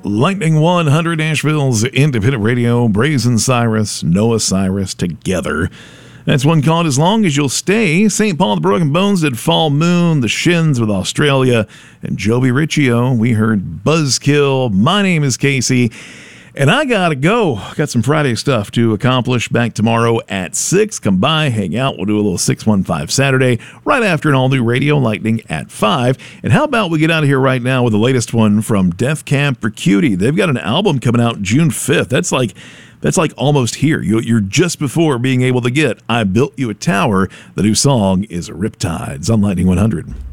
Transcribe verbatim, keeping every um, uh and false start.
Lightning one hundred, Nashville's independent radio, Brazen Cyrus, Noah Cyrus together. That's one called As Long As You'll Stay. Saint Paul the Broken Bones did Fall Moon, The Shins with Australia, and Joby Riccio, we heard Buzzkill. My name is Casey, and I gotta go. Got some Friday stuff to accomplish. Back tomorrow at six. Come by, hang out. We'll do a little six one five Saturday right after an all-new Radio Lightning at five. And how about we get out of here right now with the latest one from Death Cab for Cutie. They've got an album coming out June fifth. That's like That's like almost here. You're just before being able to get I Built You a Tower. The new song is Riptides on Lightning one hundred.